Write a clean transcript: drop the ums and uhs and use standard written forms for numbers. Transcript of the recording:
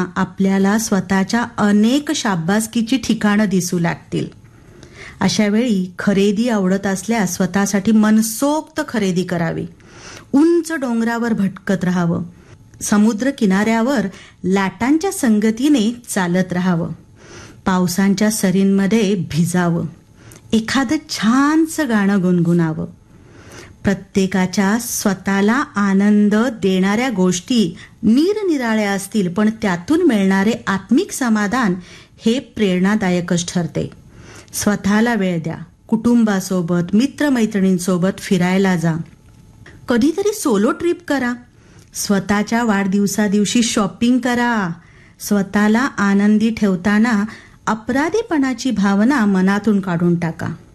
आपल्याला स्वतःच्या अनेक शाब्बासकीची ठिकाणं दिसू लागतील. अशा वेळी खरेदी आवडत असल्यास स्वतःसाठी मनसोक्त खरेदी करावी. उंच डोंगरावर भटकत राहावं. समुद्र किनाऱ्यावर लाटांच्या संगतीने चालत राहावं. पावसांच्या सरींमध्ये भिजावं. एखादं छानसं गाणं गुणगुणावं. प्रत्येकाच्या स्वतःला आनंद देणाऱ्या गोष्टी निरनिराळ्या असतील, पण त्यातून मिळणारे आत्मिक समाधान हे प्रेरणादायकच ठरते. स्वतःला वेळ द्या. कुटुंबासोबत, मित्रमैत्रिणींसोबत फिरायला जा. कधीतरी सोलो ट्रिप करा. स्वतःच्या वाढदिवसादिवशी शॉपिंग करा. स्वतःला आनंदी ठेवताना अपराधीपणाची भावना मनातून काढून टाका.